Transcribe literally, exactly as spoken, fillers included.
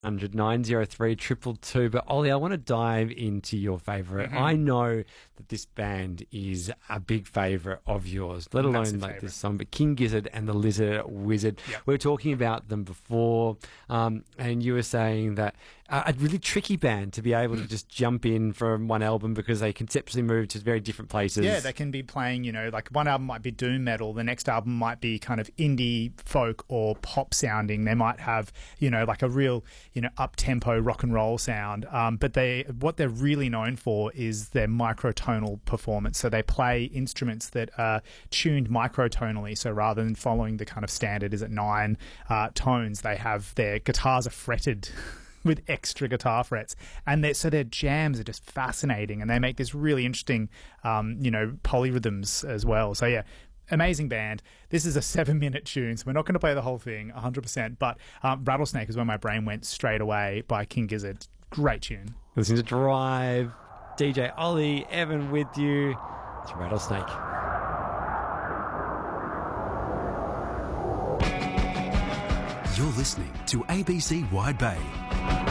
hundred nine oh three triple two. But Ollie, I want to dive into your favourite. Mm-hmm. I know that this band is a big favourite of yours, let alone Massive like favourite. this song. But King Gizzard and the Lizard Wizard. Yep. We were talking about them before, um, and you were saying that uh, a really tricky band to be able to just jump in from one album because they conceptually move to very different places. Yeah, they can be playing, you know, like one album might be doom metal, the next album might be kind of indie folk or pop sounding. They might have, you know, like a real, you know, up-tempo rock and roll sound. Um, but they, what they're really known for is their microtonal performance. So they play instruments that are tuned microtonally. So rather than following the kind of standard, is it nine uh, tones, they have their guitars are fretted with extra guitar frets, and so their jams are just fascinating, and they make this really interesting, um, you know, polyrhythms as well. So yeah, amazing band. This is a seven-minute tune, so we're not going to play the whole thing one hundred percent. But um, Rattlesnake is where my brain went straight away by King Gizzard. Great tune. Listen to Drive. D J Ollie, Evan with you. It's Rattlesnake. You're listening to A B C Wide Bay.